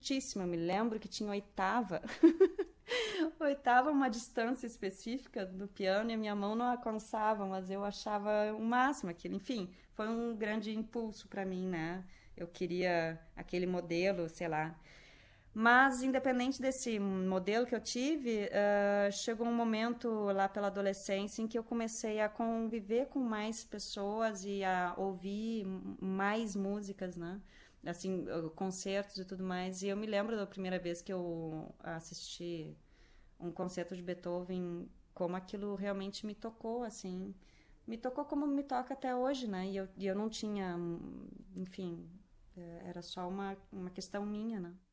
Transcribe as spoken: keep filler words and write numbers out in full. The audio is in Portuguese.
Eu me lembro que tinha oitava. Oitava, uma distância específica do piano e a minha mão não alcançava, mas eu achava o máximo aquilo. Enfim, foi um grande impulso para mim, né? Eu queria aquele modelo, sei lá. Mas, independente desse modelo que eu tive, uh, chegou um momento lá pela adolescência em que eu comecei a conviver com mais pessoas e a ouvir mais músicas, né? Assim, concertos e tudo mais. E eu me lembro da primeira vez que eu assisti um concerto de Beethoven, como aquilo realmente me tocou, assim. Me tocou como me toca até hoje, né? E eu, e eu não tinha, enfim, era só uma, uma questão minha, né?